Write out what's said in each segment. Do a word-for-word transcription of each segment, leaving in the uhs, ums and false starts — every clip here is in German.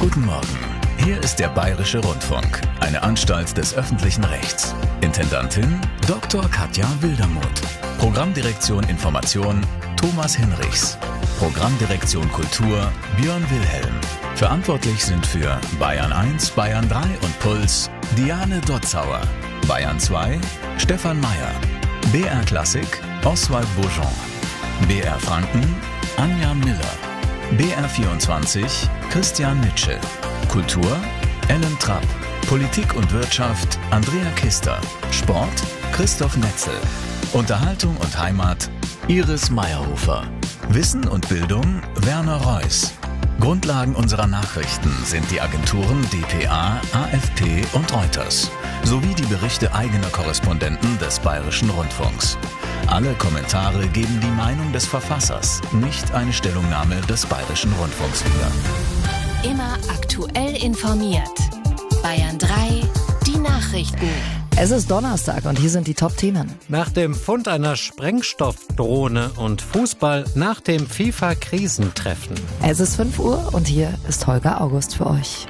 Guten Morgen. Hier ist der Bayerische Rundfunk, eine Anstalt des öffentlichen Rechts. Intendantin Doktor Katja Wildermuth. Programmdirektion Information Thomas Hinrichs. Programmdirektion Kultur Björn Wilhelm. Verantwortlich sind für Bayern eins, Bayern drei und Puls Diane Dotzauer. Bayern zwei Stefan Meyer. B R Klassik Oswald Bourgeon. B R Franken Anja Miller. B R vierundzwanzig Christian Nitsche. Kultur Ellen Trapp. Politik und Wirtschaft Andrea Kister. Sport Christoph Netzel. Unterhaltung und Heimat Iris Meyerhofer. Wissen und Bildung Werner Reuss. Grundlagen unserer Nachrichten sind die Agenturen D P A, A F P und Reuters sowie die Berichte eigener Korrespondenten des Bayerischen Rundfunks. Alle Kommentare geben die Meinung des Verfassers, nicht eine Stellungnahme des Bayerischen Rundfunks wieder. Immer aktuell informiert. Bayern drei, die Nachrichten. Es ist Donnerstag und hier sind die Top-Themen. Nach dem Fund einer Sprengstoffdrohne und Fußball nach dem FIFA-Krisentreffen. Es ist fünf Uhr und hier ist Holger August für euch.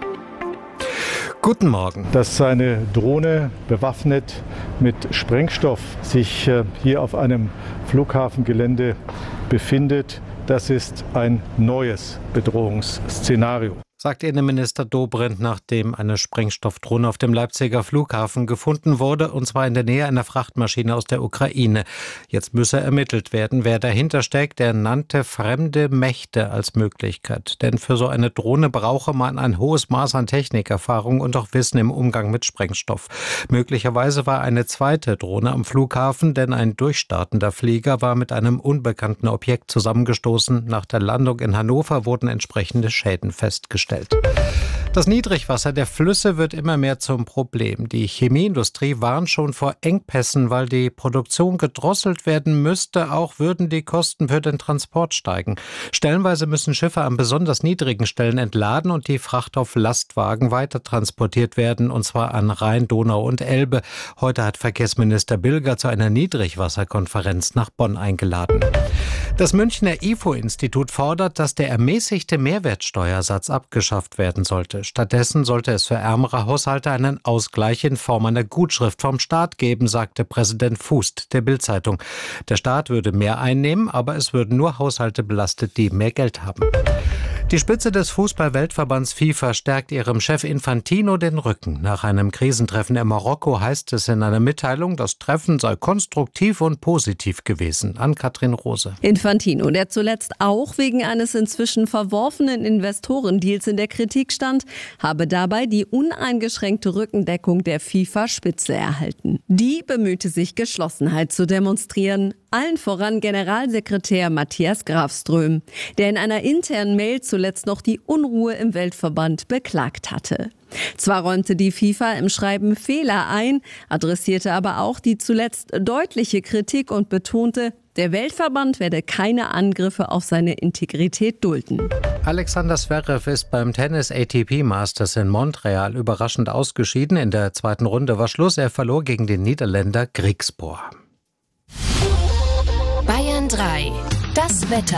Guten Morgen. Dass eine Drohne bewaffnet mit Sprengstoff sich hier auf einem Flughafengelände befindet, das ist ein neues Bedrohungsszenario, sagt Innenminister Dobrindt, nachdem eine Sprengstoffdrohne auf dem Leipziger Flughafen gefunden wurde, und zwar in der Nähe einer Frachtmaschine aus der Ukraine. Jetzt müsse ermittelt werden, wer dahinter steckt. Er nannte fremde Mächte als Möglichkeit. Denn für so eine Drohne brauche man ein hohes Maß an Technikerfahrung und auch Wissen im Umgang mit Sprengstoff. Möglicherweise war eine zweite Drohne am Flughafen, denn ein durchstartender Flieger war mit einem unbekannten Objekt zusammengestoßen. Nach der Landung in Hannover wurden entsprechende Schäden festgestellt. Das Niedrigwasser der Flüsse wird immer mehr zum Problem. Die Chemieindustrie warnt schon vor Engpässen, weil die Produktion gedrosselt werden müsste. Auch würden die Kosten für den Transport steigen. Stellenweise müssen Schiffe an besonders niedrigen Stellen entladen und die Fracht auf Lastwagen weiter transportiert werden, und zwar an Rhein, Donau und Elbe. Heute hat Verkehrsminister Bilger zu einer Niedrigwasserkonferenz nach Bonn eingeladen. Das Münchner I F O-Institut fordert, dass der ermäßigte Mehrwertsteuersatz abgeschafft werden sollte. Stattdessen sollte es für ärmere Haushalte einen Ausgleich in Form einer Gutschrift vom Staat geben, sagte Präsident Fußt der Bild-Zeitung. Der Staat würde mehr einnehmen, aber es würden nur Haushalte belastet, die mehr Geld haben. Die Spitze des Fußball-Weltverbands FIFA stärkt ihrem Chef Infantino den Rücken. Nach einem Krisentreffen in Marokko heißt es in einer Mitteilung, das Treffen sei konstruktiv und positiv gewesen. Ann-Kathrin Rose. Infantino, der zuletzt auch wegen eines inzwischen verworfenen Investorendeals in der Kritik stand, habe dabei die uneingeschränkte Rückendeckung der FIFA-Spitze erhalten. Die bemühte sich, Geschlossenheit zu demonstrieren. Allen voran Generalsekretär Matthias Grafström, der in einer internen Mail zuletzt noch die Unruhe im Weltverband beklagt hatte. Zwar räumte die FIFA im Schreiben Fehler ein, adressierte aber auch die zuletzt deutliche Kritik und betonte, der Weltverband werde keine Angriffe auf seine Integrität dulden. Alexander Zverev ist beim Tennis A T P Masters in Montreal überraschend ausgeschieden. In der zweiten Runde war Schluss. Er verlor gegen den Niederländer Griekspoor. Bayern drei. Das Wetter.